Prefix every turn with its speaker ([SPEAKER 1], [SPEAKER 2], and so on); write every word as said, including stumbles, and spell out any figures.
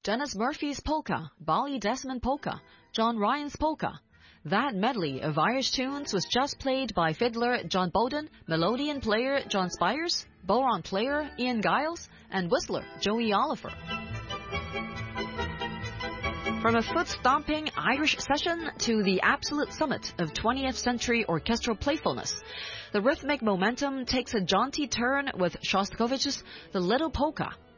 [SPEAKER 1] Dennis Murphy's polka, Bali Desmond polka, John Ryan's polka. That medley of Irish tunes was just played by fiddler John Bowden, melodeon player John Spires, bodhrán player Ian Giles, and whistler Joey Oliver. From a foot-stomping Irish session to the absolute summit of twentieth century orchestral playfulness, the rhythmic momentum takes a jaunty turn with Shostakovich's The Little Polka.